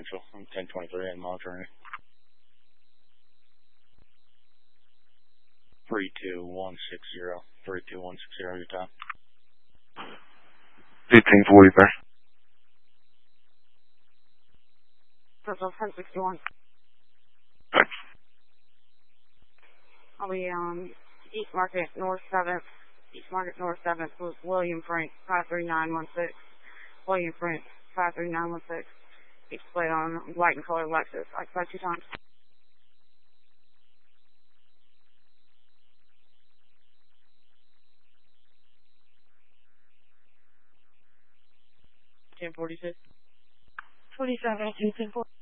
Central. I'm 1023 and monitoring. 32160. 32160, your time. 1840 there. Central 1061. Thanks. I'll be East Market North 7th. East Market North 7th with William Frank 53916. William Frank 53916. It's displayed on white and color Lexus. I tried 2 times. $1046. 27, 1840.